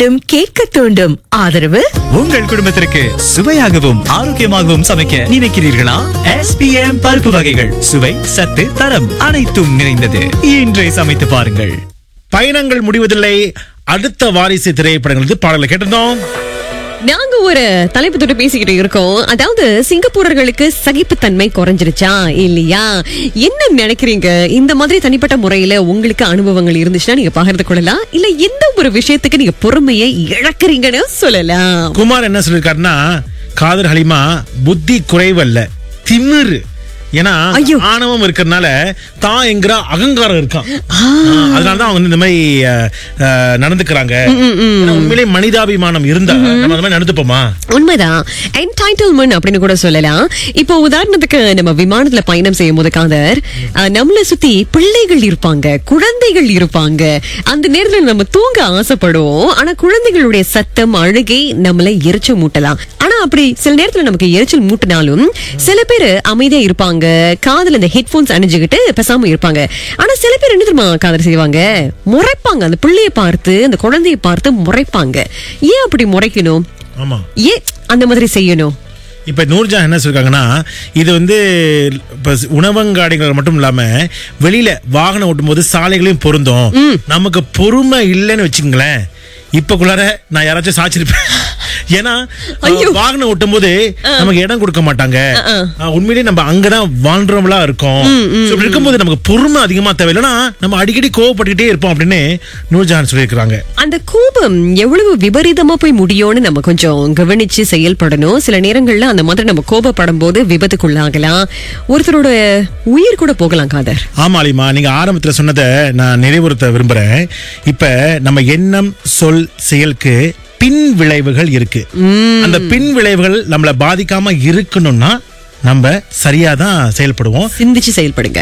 மீண்டும் கேட்க தூண்டும். ஆதரவு உங்கள் குடும்பத்திற்கு சுவையாகவும் ஆரோக்கியமாகவும் சமைக்க நினைக்கிறீர்களா? SPM பருப்பு வகைகள் சுவை, சத்து, தரம் அனைத்தும் நிறைந்தது. இன்றே சமைத்து பாருங்கள். பயணங்கள் முடிவதில்லை. அடுத்த வாரிசு திரைப்படங்களுக்கு பாடல்களை கேட்டிருந்தோம். நாங்க ஒரு தலைப்பு தொட்டு பேசிக்கிட்டு இருக்கோம். அதாவது சிங்கப்பூரர்களுக்கு சகிப்புத்தன்மை குறைஞ்சிருச்சா இல்லையா? என்ன நினைக்கிறீங்க? இந்த மாதிரி தனிப்பட்ட முறையில உங்களுக்கு அனுபவங்கள் இருந்துச்சுன்னா நீங்க பகிர்ந்து கொள்ளலாம். இல்ல எந்த ஒரு விஷயத்துக்கு நீங்க பொறுமையை இழக்கிறீங்கன்னு சொல்லலாம். குமார் என்ன சொல்லிருக்காருன்னா, காதர் ஹலிமா புத்தி குறைவல்ல, திமிரு. ஏன்னா ஆணவம் இருக்கிறதுனால தான் என்கிற அகங்காரம் இருக்கான். அதனாலதான் அவங்க இந்த மாதிரி நடந்துக்கிறாங்க. உண்மையிலே மனிதாபிமானம் இருந்தா நம்ம அந்த மாதிரி நடந்துப்போமா? உண்மைதான். என்டைட்டில்மென்ட் அப்படின்னு கூட சொல்லலாம். இப்போ உதாரணத்துக்கு நம்ம விமானத்துல பயணம் செய்யும் போது காதர், நம்மளை சுத்தி பிள்ளைகள் இருப்பாங்க, குழந்தைகள் இருப்பாங்க. அந்த நேரத்துல நம்ம தூங்க ஆசைப்படுவோம். ஆனா குழந்தைகளுடைய சத்தம், அழுகை நம்மளை எரிச்சல் மூட்டலாம். ஆனா அப்படி சில நேரத்துல நமக்கு எரிச்சல் மூட்டினாலும் சில பேர் அமைதியா இருப்பாங்க, காதுல இந்த ஹெட்போன்ஸ் அணிஞ்சுக்கிட்டு பேசாம இருப்பாங்க. ஆனா சில பேர் என்ன தெரியுமா காதல் செய்வாங்க? முறைப்பாங்க. அந்த பிள்ளையை பார்த்து, அந்த குழந்தையை பார்த்து முறைப்பாங்க. ஏன் அப்படி முறைக்கணும்? ஆமா, ஏன் அந்த மாதிரி செய்யணும்? இப்ப நூர்ஜான் என்ன சொல்றாங்கன்னா, இது வந்து உணவங்காடிகள் மட்டும் இல்லாம வெளியில வாகனம் ஓட்டும் போது சாலைகளையும் பொருந்தும். நமக்கு பொறுமை இல்லைன்னு வச்சுங்களேன், இப்பக்குள்ளார நான் யாராச்சும் சாச்சிருப்பேன். ஏன்னா வாகனம் ஓட்டும் போது நமக்கு இடம் கொடுக்க மாட்டாங்க. உண்மையிலேயே நம்ம அங்கதான் வாழ்றவங்களா இருக்கோம். இருக்கும்போது நமக்கு பொறுமை அதிகமா தேவையில்லைன்னா நம்ம அடிக்கடி கோவப்பட்டுக்கிட்டே இருப்போம் அப்படின்னு நூர்ஜஹான் சொல்லியிருக்காங்க. அந்த கோபம் எவ்வளவு விபரீதமா போய் முடியும்னு நம்ம கொஞ்சம் கவனிச்சு செயல்படணும். சில நேரங்கள்ல அந்த மாதிரி நம்ம கோபப்படும் போது விபத்துக்குள்ளாகலாம், ஒருத்தரோட உயிர் கூட போகலாம் காதர். ஆமா அலிமா, நீங்க ஆரம்பத்துல சொன்னதை நான் நிறைவுறுத்த விரும்புறேன். இப்ப நம்ம எண்ணம், சொல், செயலுக்கு பின் விளைவுகள் இருக்கு. அந்த பின் விளைவுகள் நம்மளை பாதிக்காம இருக்கணும்னா நம்ம சரியாதான் செயல்படுவோம். சிந்திச்சு செயல்படுங்க.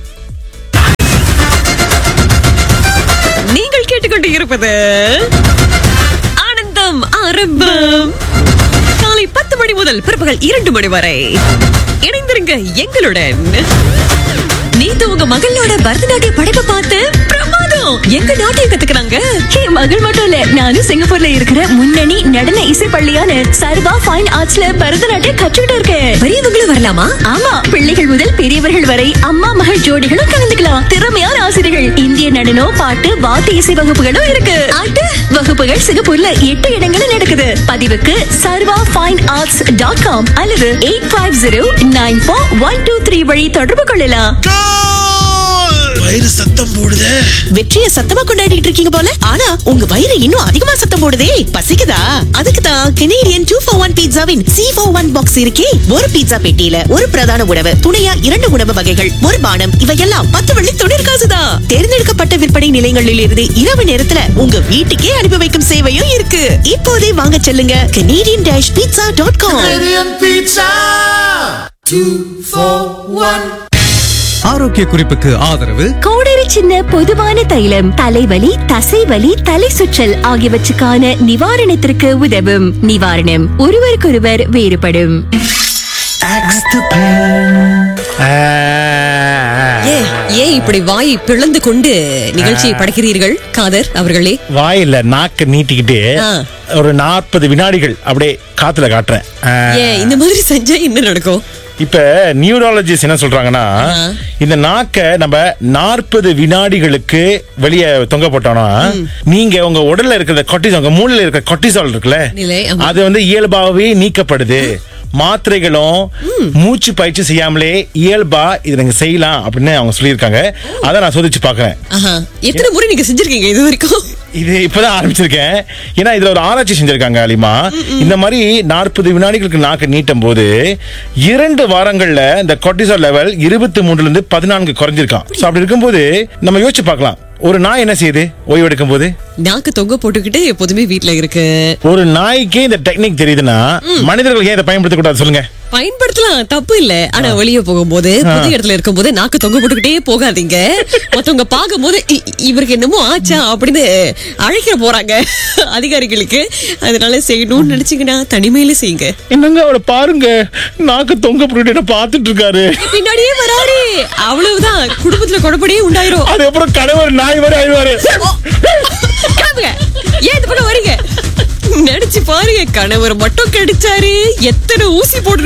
நீங்கள் கேட்டுக்கொண்டு இருப்பது ஆனந்தம் ஆரம்பம். காலை 10 மணி முதல் பிற்பகல் 2 மணி வரை இணைந்திருங்க எங்களுடன். நேத்து உங்க மகளோட பரதநாட்டிய படைப்பை பார்த்து பிரமாதம். எங்க நாட்டையும் கத்துக்கிறாங்க. என் மகள் மட்டும் இல்ல, நானும் சிங்கப்பூர்ல இருக்கிற முன்னணி நடன இசை பள்ளியான சர்வா ஃபைன் ஆர்ட்ஸ்ல பரதநாட்டியம் கற்றுக்கிட்டு இருக்கேன். பெரியவங்களும் வரலாமா? ஆமா, பிள்ளைகள் முதல் பெரியவர்கள் வரை அம்மா மகள் ஜோடிகளும் கலந்துக்கலாம். திறமையான ஆசிரியர்கள், இந்திய நடனம், பாட்டு, வாத்திய இசை வகுப்புகளும் இருக்கு. வகுப்புகள் சிங்கப்பூர்ல 8 இடங்களில் நடக்குது. பதிவுக்கு sarvafinearts.com அல்லது 85094123 வழி தொடர்பு கொள்ளலாம். வயிறு சத்தம் போடுதே. வெற்றியை சத்தமா கொண்டாடிட்டு இருக்கீங்க போல. ஆனா உங்க வயிறு இன்னும் அதிகமா சத்தம் போடுதே. பசிக்குதா? அதுக்கு தான் கெனடியன் 2-for-1 பீட்சாவின் C-for-1 பாக்ஸ் இருக்கே. ஒரு பீட்சா பெட்டியில ஒரு பிரதான உணவு, துணையா 2 உணவு வகைகள், ஒரு பானம், இவையெல்லாம் 10 வெள்ளி 90 காசு தான். தேர்ந்தெடுக்கப்பட்ட விற்பனை நிலையங்களில் இருந்து இரவு நேரத்துல உங்க வீட்டுக்கே அனுப்பி வைக்கும் சேவையும் இருக்கு. இப்போதே வாங்க செல்லுங்க Canadian-pizza.com. ஆரோக்கிய குறிப்புக்கு ஆதரவு கோடரி சின்ன பொதுவான தைலம், தலைவலி, தசைவலி, தலை சுற்றல் ஆகியவற்றுக்கான நிவாரணத்திற்கு உதவும். நிவாரணம் ஒருவருக்கொருவர் வேறுபடும். ஏன் இப்படி வாய் பிளந்து கொண்டு நிகழ்ச்சியை படைக்கிறீர்கள் காதர் அவர்களே? வாயில நாக்க நீட்டிக்கிட்டு ஒரு 40 வினாடிகள் அப்படியே காத்துல காட்டுறேன். இந்த மாதிரி செஞ்சா என்ன நடக்கும்? இப்ப நியூராலஜிஸ்ட் என்ன சொல்றாங்கன்னா, இந்த நாக்க நம்ம 40 வினாடிகளுக்கு வெளியே தொங்க போட்டோம்னா நீங்க உங்க உடல்ல இருக்கிற கொர்டிசால், உங்க மூளையில இருக்கிற கொர்டிசால் இருக்குல்ல, அது வந்து இயல்பாகவே நீக்கப்படுது. மாத்திரைகளும் மூச்சு பயிற்சி செய்யாமலே இயல்பா இதை நீங்க செய்யலாம் அப்படின்னு அவங்க சொல்லியிருக்காங்க. அதை நான் சோதிச்சு பாக்குறேன். எத்தனை முறை நீங்க செஞ்சிருக்கீங்க இது வரைக்கும்? இது இப்பதான் ஆரம்பிச்சிருக்கேன். ஏன்னா இதுல ஒரு ஆராய்ச்சி செஞ்சிருக்காங்க அலிமா. இந்த மாதிரி 40 வினாடிகளுக்கு நாக்கு நீட்டும் போது 2 வாரங்கள்ல இந்த கொர்டிசால் லெவல் 23 இருந்து 14 குறைஞ்சிருக்கான். அப்படி இருக்கும்போது நம்ம யோசிச்சு பார்க்கலாம், ஒரு நாய் என்ன செய்யுது ஓய்வு எடுக்கும் போது? நாக்கு தொங்க போட்டுக்கிட்டு எப்போதுமே வீட்டுல இருக்கு. ஒரு நாய்க்கே இந்த டெக்னிக் தெரியுதுன்னா மனிதர்கள் ஏன் இதை பயன்படுத்த கூடாது சொல்லுங்க? பயன்படுத்தலாம், தப்பு இல்ல. ஆனா வெளியே போகும்போது, புது இடத்துல இருக்கும் போது நாக்கு தொங்க போட்டுக்கிட்டே போகாதீங்க. மத்தவங்க பார்க்கும் போது இவருக்கு என்னமோ ஆச்சா அப்படின்னு அழைக்கிற போறாங்க அதிகாரிகளுக்கு. அதனால செய்யணும்னு நினைச்சீங்கன்னா தனிமையில செய்யுங்க. என்னங்க அவரை பாருங்க, நாக்கு தொங்க போட்டு பாத்துட்டு இருக்காரு, பின்னாடியே வராரு. அவ்வளவுதான், குடும்பத்துல குழப்படியே உண்டாயிரும். அதுக்கப்புறம் கணவர் நாய் வரை ஆயிடுவாரு. ஏன் இது பண்ண வரீங்க? யோசிச்சு பாருங்க, கணவர் மட்டும் கிடைச்சாரு எத்தனை ஊசி போட்டு